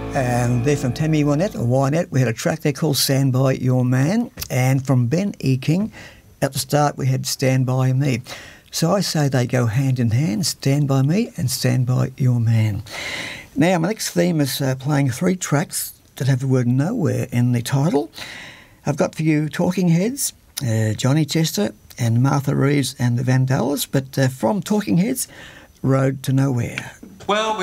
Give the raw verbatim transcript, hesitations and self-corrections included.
And they're from Tammy Wynette, or Wynette. We had a track there called Stand By Your Man. And from Ben E. King, at the start we had Stand By Me. So I say they go hand in hand, Stand By Me and Stand By Your Man. Now, my next theme is uh, playing three tracks that have the word nowhere in the title. I've got for you Talking Heads, uh, Johnny Chester and Martha Reeves and the Vandellas, but uh, from Talking Heads, Road to Nowhere. Well,